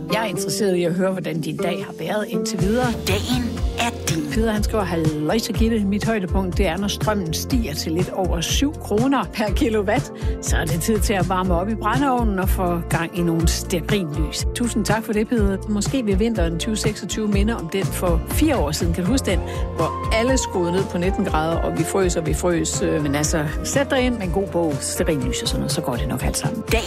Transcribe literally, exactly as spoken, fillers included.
Jeg er interesseret i at høre, hvordan din dag har været indtil videre. Dagen er din. Peder, han skriver, halløj så Gitte. Mit højdepunkt, det er, når strømmen stiger til lidt over syv kroner per kilowatt. Så er det tid til at varme op i brændeovnen og få gang i nogle stearinlys. Tusind tak for det, Peder. Måske vil vinteren tyve seksogtyve minde om den for fire år siden. Kan du huske den? Hvor alle skruede ned på nitten grader, og vi frøs og vi frøs. Men altså, sæt dig ind med en god bog, stearinlys og sådan noget, så går det nok alt sammen.